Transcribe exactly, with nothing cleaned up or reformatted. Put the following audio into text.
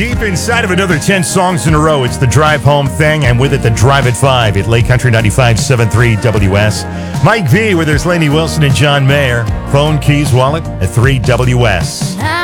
deep inside of another ten songs in a row. It's the Drive Home thing, and with it, the Drive at five at Lake Country ninety-five point seven three W S. Mike V, where there's Lainey Wilson and John Mayer. Phone, keys, wallet at three W S.